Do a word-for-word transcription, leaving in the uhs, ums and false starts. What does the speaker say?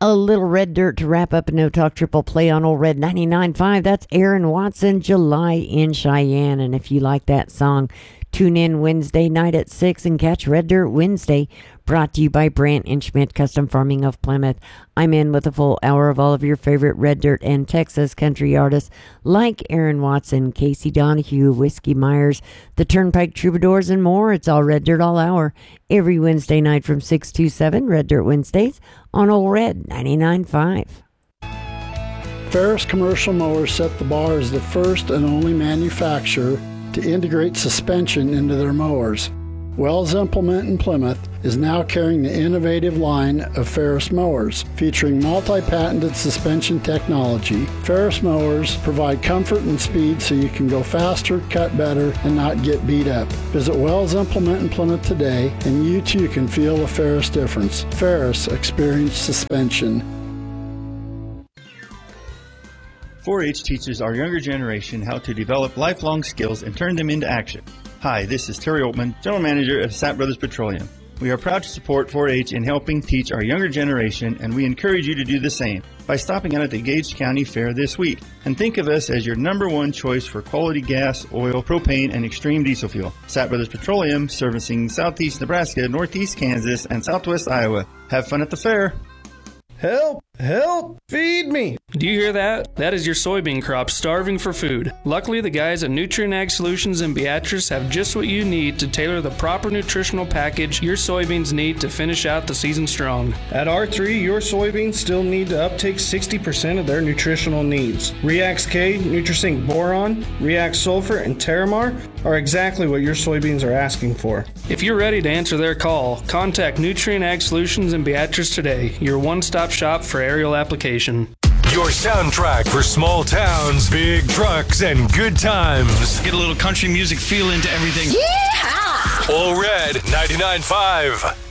A little Red Dirt to wrap up a No Talk Triple Play on Old Red ninety-nine point five. That's Aaron Watson, July in Cheyenne. And if you like that song, tune in Wednesday night at six and catch Red Dirt Wednesday, brought to you by Brandt and Schmidt Custom Farming of Plymouth. I'm in with a full hour of all of your favorite Red Dirt and Texas country artists like Aaron Watson, Casey Donahue, Whiskey Myers, the Turnpike Troubadours, and more. It's all Red Dirt all hour every Wednesday night from six to seven, Red Dirt Wednesdays on Old Red ninety-nine point five. Ferris Commercial Mowers set the bar as the first and only manufacturer to integrate suspension into their mowers. Wells Implement in Plymouth is now carrying the innovative line of Ferris mowers, featuring multi-patented suspension technology. Ferris mowers provide comfort and speed so you can go faster, cut better, and not get beat up. Visit Wells Implement in Plymouth today, and you too can feel the Ferris difference. Ferris Experience Suspension. four H teaches our younger generation how to develop lifelong skills and turn them into action. Hi, this is Terry Altman, General Manager of Sapp Brothers Petroleum. We are proud to support four H in helping teach our younger generation, and we encourage you to do the same by stopping out at the Gage County Fair this week. And think of us as your number one choice for quality gas, oil, propane, and extreme diesel fuel. Sapp Brothers Petroleum, servicing southeast Nebraska, northeast Kansas, and southwest Iowa. Have fun at the fair. Help! Help! Feed me! Do you hear that? That is your soybean crop starving for food. Luckily, the guys at Nutrient Ag Solutions in Beatrice have just what you need to tailor the proper nutritional package your soybeans need to finish out the season strong. At R three, your soybeans still need to uptake sixty percent of their nutritional needs. Reax K, Nutrisync Boron, Reax Sulfur, and Terramar are exactly what your soybeans are asking for. If you're ready to answer their call, contact Nutrient Ag Solutions in Beatrice today, your one-stop shop for aerial application. Your soundtrack for small towns, big trucks, and good times. Get a little country music feel into everything. Yeehaw! All Red ninety-nine point five.